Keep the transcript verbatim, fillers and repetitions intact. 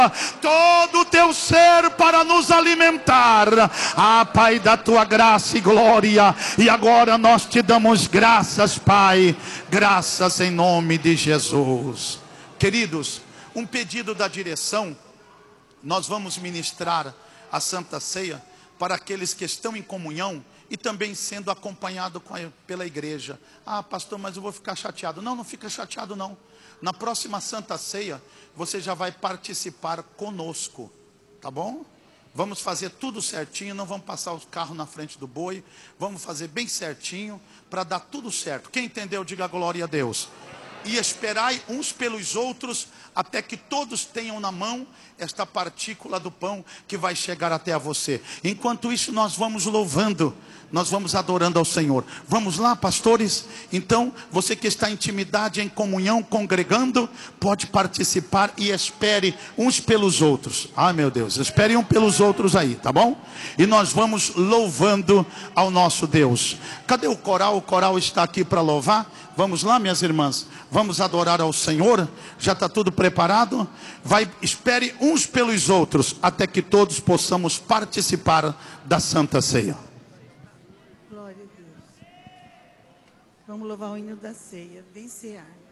todo o teu ser para nos alimentar. Ah, Pai, da tua graça e glória. E agora nós te damos graças, Pai. Graças em nome de Jesus. Queridos, um pedido da direção. Nós vamos ministrar a Santa Ceia para aqueles que estão em comunhão e também sendo acompanhado pela igreja. Ah, pastor, mas eu vou ficar chateado. Não, não fica chateado não. Na próxima Santa Ceia, você já vai participar conosco, tá bom? Vamos fazer tudo certinho, não vamos passar o carro na frente do boi. Vamos fazer bem certinho, para dar tudo certo. Quem entendeu, diga glória a Deus. E esperai uns pelos outros, até que todos tenham na mão esta partícula do pão que vai chegar até a você. Enquanto isso, nós vamos louvando, nós vamos adorando ao Senhor. Vamos lá, pastores? Então, você que está em intimidade, em comunhão, congregando, pode participar e espere uns pelos outros. Ai, meu Deus, espere um pelos outros aí, tá bom? E nós vamos louvando ao nosso Deus. Cadê o coral? O coral está aqui para louvar. Vamos lá, minhas irmãs, vamos adorar ao Senhor. Já está tudo preparado? Vai, espere uns pelos outros, até que todos possamos participar da Santa Ceia. Glória a Deus. Vamos louvar o hino da ceia. Vem cear.